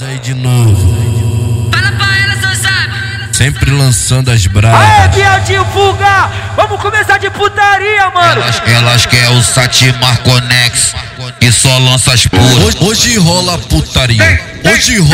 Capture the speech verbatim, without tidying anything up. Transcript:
Nós aí de novo. Fala pra ela, seu sabe. Sempre lançando as bravas. Aê, Bieltinho Fuga! Vamos começar de putaria, mano! Elas, elas querem o Satimar Conex e só lança as puras. Hoje, hoje rola putaria. Hoje rola